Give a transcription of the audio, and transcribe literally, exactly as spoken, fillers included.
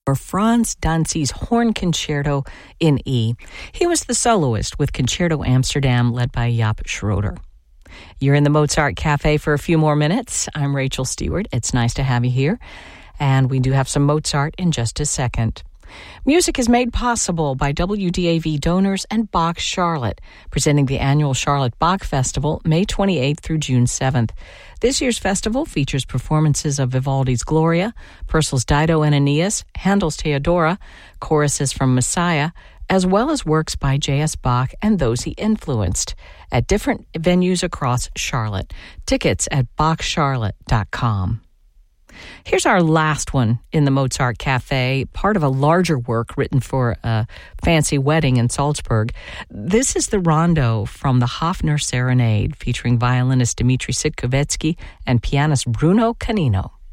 or Franz Danzi's Horn Concerto in E. He was the soloist with Concerto Amsterdam led by Jaap Schroeder. You're in the Mozart Cafe for a few more minutes. I'm Rachel Stewart. It's nice to have you here. And we do have some Mozart in just a second. Music is made possible by W D A V donors and Bach Charlotte, presenting the annual Charlotte Bach Festival May twenty-eighth through June seventh. This year's festival features performances of Vivaldi's Gloria, Purcell's Dido and Aeneas, Handel's Theodora, choruses from Messiah, as well as works by J S. Bach and those he influenced at different venues across Charlotte. Tickets at bach charlotte dot com. Here's our last one in the Mozart Cafe, part of a larger work written for a fancy wedding in Salzburg. This is the rondo from the Hofner Serenade, featuring violinist Dmitri Sitkovetsky and pianist Bruno Canino.